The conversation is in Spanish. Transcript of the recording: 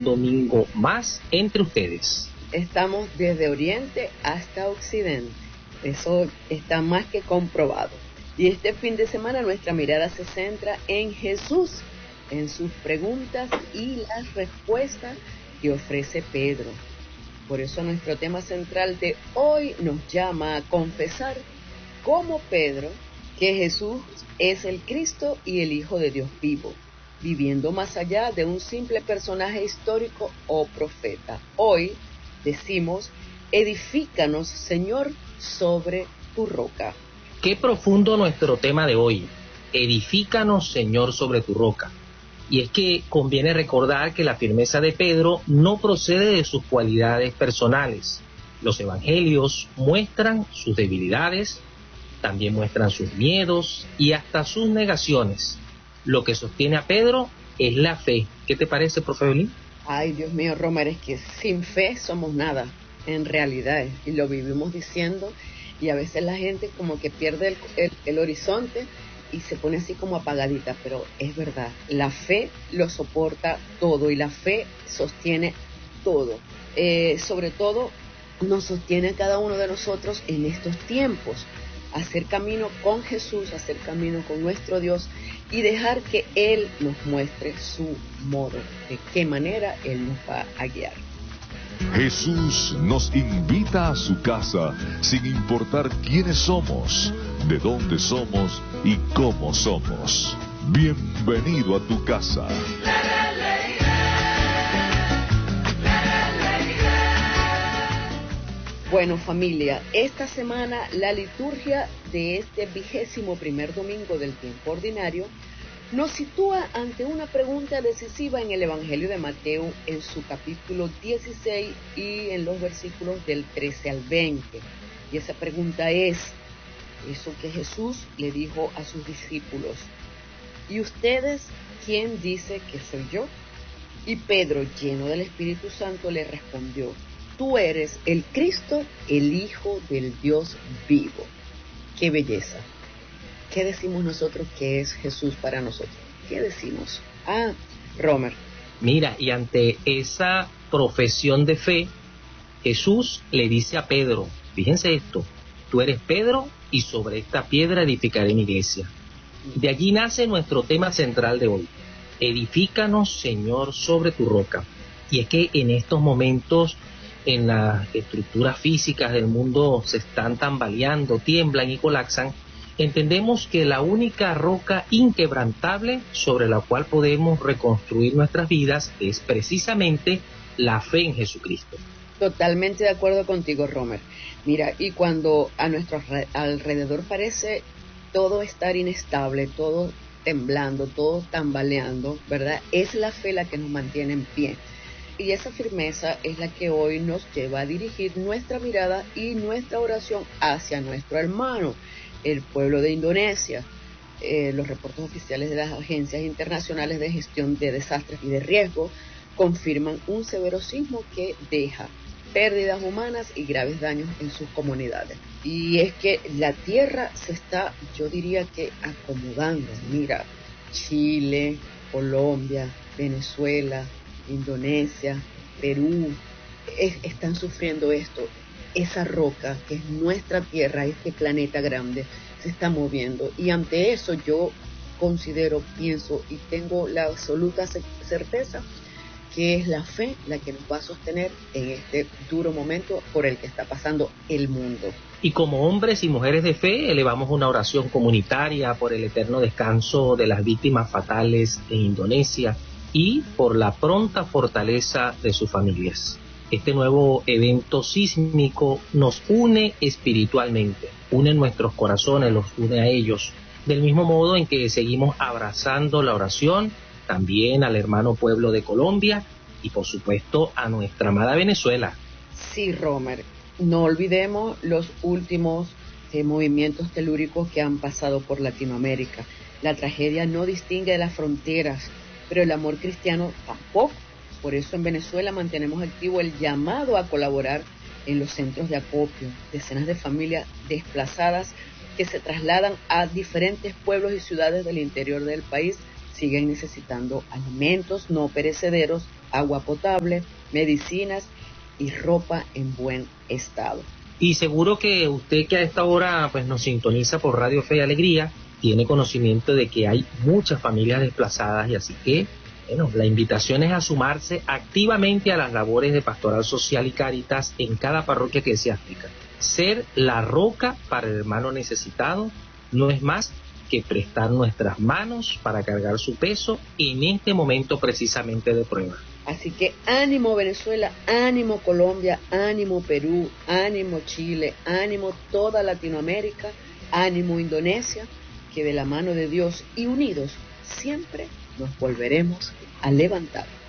domingo más entre ustedes. Estamos desde Oriente hasta Occidente, eso está más que comprobado. Y este fin de semana nuestra mirada se centra en Jesús, en sus preguntas y las respuestas que ofrece Pedro. Por eso nuestro tema central de hoy nos llama a confesar, como Pedro, que Jesús es el Cristo y el Hijo de Dios vivo, viviendo más allá de un simple personaje histórico o profeta. Hoy decimos, edifícanos, Señor, sobre tu roca. Qué profundo nuestro tema de hoy. Edifícanos, Señor, sobre tu roca. Y es que conviene recordar que la firmeza de Pedro no procede de sus cualidades personales. Los evangelios muestran sus debilidades, también muestran sus miedos y hasta sus negaciones. Lo que sostiene a Pedro es la fe. ¿Qué te parece, profe Evelyn? Ay, Dios mío, Romer, es que sin fe somos nada, en realidad, y lo vivimos diciendo, y a veces la gente como que pierde el horizonte y se pone así como apagadita, pero es verdad, la fe lo soporta todo y la fe sostiene todo. Sobre todo nos sostiene a cada uno de nosotros en estos tiempos, hacer camino con Jesús, hacer camino con nuestro Dios y dejar que Él nos muestre su modo, de qué manera Él nos va a guiar. Jesús nos invita a su casa sin importar quiénes somos, de dónde somos y cómo somos. Bienvenido a tu casa. Bueno, familia, esta semana la liturgia de este 21º domingo del tiempo ordinario nos sitúa ante una pregunta decisiva en el Evangelio de Mateo en su capítulo 16 y en los versículos del 13 al 20. Y esa pregunta es, eso que Jesús le dijo a sus discípulos, ¿y ustedes quién dice que soy yo? Y Pedro, lleno del Espíritu Santo, le respondió, tú eres el Cristo, el Hijo del Dios vivo. ¡Qué belleza! ¿Qué decimos nosotros que es Jesús para nosotros? ¿Qué decimos? Romer. Mira, y ante esa profesión de fe, Jesús le dice a Pedro, fíjense esto, tú eres Pedro y sobre esta piedra edificaré mi iglesia. De allí nace nuestro tema central de hoy. Edifícanos, Señor, sobre tu roca. Y es que en estos momentos, en las estructuras físicas del mundo se están tambaleando, tiemblan y colapsan, entendemos que la única roca inquebrantable sobre la cual podemos reconstruir nuestras vidas es precisamente la fe en Jesucristo. Totalmente de acuerdo contigo, Romer. Mira, y cuando a nuestro alrededor parece todo estar inestable, todo temblando, todo tambaleando, ¿verdad? Es la fe la que nos mantiene en pie. Y esa firmeza es la que hoy nos lleva a dirigir nuestra mirada y nuestra oración hacia nuestro hermano, el pueblo de Indonesia. Los reportes oficiales de las agencias internacionales de gestión de desastres y de riesgo confirman un severo sismo que deja pérdidas humanas y graves daños en sus comunidades. Y es que la tierra se está, yo diría que acomodando. Mira, Chile, Colombia, Venezuela, Indonesia, Perú, están sufriendo esto. Esa roca que es nuestra tierra, este planeta grande, se está moviendo. Y ante eso yo considero, pienso y tengo la absoluta certeza que es la fe la que nos va a sostener en este duro momento por el que está pasando el mundo. Y como hombres y mujeres de fe, elevamos una oración comunitaria por el eterno descanso de las víctimas fatales en Indonesia y por la pronta fortaleza de sus familias. Este nuevo evento sísmico nos une espiritualmente, une nuestros corazones, los une a ellos, del mismo modo en que seguimos abrazando la oración, también al hermano pueblo de Colombia y por supuesto a nuestra amada Venezuela. Sí, Romer, no olvidemos los últimos movimientos telúricos que han pasado por Latinoamérica. La tragedia no distingue de las fronteras, pero el amor cristiano tampoco. Por eso en Venezuela mantenemos activo el llamado a colaborar en los centros de acopio. Decenas de familias desplazadas que se trasladan a diferentes pueblos y ciudades del interior del país siguen necesitando alimentos no perecederos agua potable, medicinas y ropa en buen estado. Y seguro que usted que a esta hora pues nos sintoniza por Radio Fe y Alegría tiene conocimiento de que hay muchas familias desplazadas, y así que bueno, la invitación es a sumarse activamente a las labores de pastoral social y Cáritas en cada parroquia eclesiástica. Ser la roca para el hermano necesitado no es más que prestar nuestras manos para cargar su peso en este momento precisamente de prueba. Así que ánimo Venezuela, ánimo Colombia, ánimo Perú, ánimo Chile, ánimo toda Latinoamérica, ánimo Indonesia, que de la mano de Dios y unidos siempre nos volveremos a levantar.